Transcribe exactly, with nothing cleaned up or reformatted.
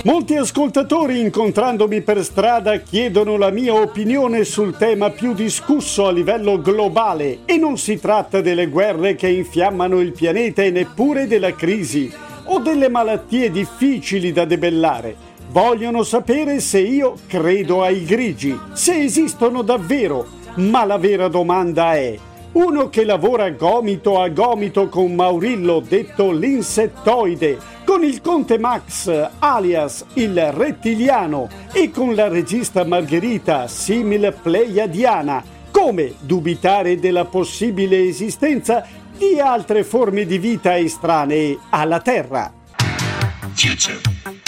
Molti ascoltatori incontrandomi per strada chiedono la mia opinione sul tema più discusso a livello globale e non si tratta delle guerre che infiammano il pianeta e neppure della crisi o delle malattie difficili da debellare. Vogliono sapere se io credo ai grigi, se esistono davvero, ma la vera domanda è: uno che lavora gomito a gomito con Maurillo, detto l'insettoide, con il conte Max, alias il rettiliano, e con la regista Margherita, simil pleiadiana, come dubitare della possibile esistenza di altre forme di vita estranee alla Terra? Future.